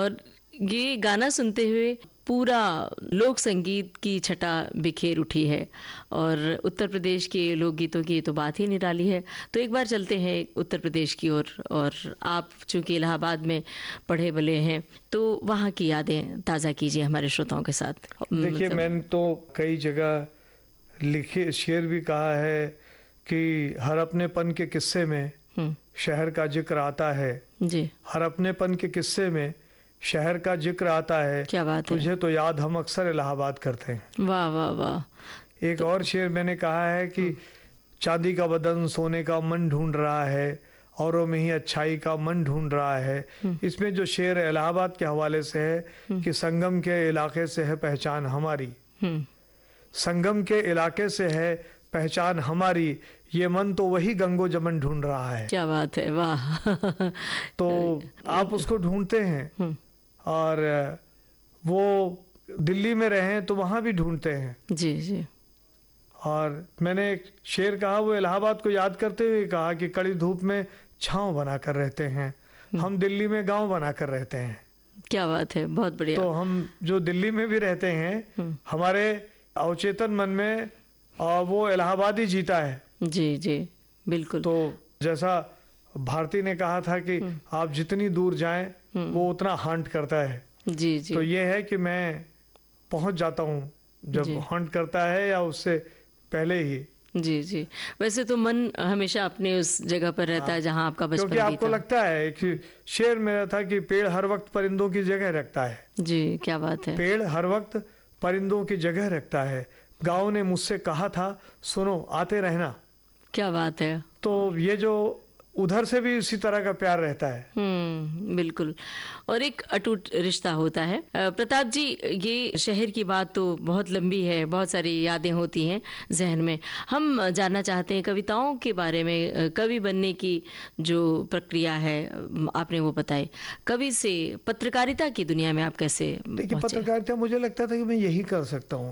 और ये गाना सुनते हुए पूरा लोक संगीत की छटा बिखेर उठी है और उत्तर प्रदेश के लोकगीतों की तो बात ही निराली है। तो एक बार चलते हैं उत्तर प्रदेश की ओर और आप चूंकि इलाहाबाद में पढ़े बले हैं तो वहाँ की यादें ताज़ा कीजिए हमारे श्रोताओं के साथ। देखिए, मैंने तो कई जगह लिखे शेर भी कहा है कि हर अपनेपन के किस्से में शहर का जिक्र आता है जी। हर अपनेपन के किस्से में शहर का जिक्र आता है। क्या बात है। तुझे तो याद हम अक्सर इलाहाबाद करते हैं। वाह वाह वाह। एक और शेर मैंने कहा है कि चांदी का बदन सोने का मन ढूंढ रहा है, औरों में ही अच्छाई का मन ढूंढ रहा है। इसमें जो शेर इलाहाबाद के हवाले से है कि संगम के इलाके से है पहचान हमारी, संगम के इलाके से है पहचान हमारी, ये मन तो वही गंगो जमन ढूंढ रहा है। क्या बात है, वाह। तो आप उसको ढूंढते हैं और वो दिल्ली में रहे तो वहां भी ढूंढते हैं। जी जी। और मैंने एक शेर कहा, वो इलाहाबाद को याद करते हुए कहा कि कड़ी धूप में छांव बनाकर रहते हैं, हम दिल्ली में गांव बनाकर रहते हैं। क्या बात है, बहुत बढ़िया। तो हम जो दिल्ली में भी रहते हैं हमारे अवचेतन मन में वो इलाहाबाद ही जीता है। जी जी बिल्कुल। तो जैसा भारती ने कहा था कि आप जितनी दूर जाएं वो उतना हंट करता है। जी जी। तो ये है कि मैं पहुंच जाता हूँ जब हंट करता है या उससे पहले ही। जी जी। वैसे तो मन हमेशा अपने उस जगह पर रहता है जहाँ आपका बचपन क्योंकि आपको लगता है कि शेर मेरा था कि पेड़ हर वक्त परिंदों की जगह रखता है। जी क्या बात है। पेड़ हर वक्त परिंदों की जगह रखता है। गाँव ने मुझसे कहा था सुनो आते रहना। क्या बात है। तो ये जो उधर से भी इसी तरह का प्यार रहता है। बिल्कुल। और एक अटूट रिश्ता होता है। प्रताप जी, ये शहर की बात तो बहुत लंबी है, बहुत सारी यादें होती हैं जहन में। हम जानना चाहते हैं कविताओं के बारे में। कवि बनने की जो प्रक्रिया है आपने वो बताई, कवि से पत्रकारिता की दुनिया में आप कैसे? देखिए, पत्रकारिता मुझे लगता था कि मैं यही कर सकता हूँ।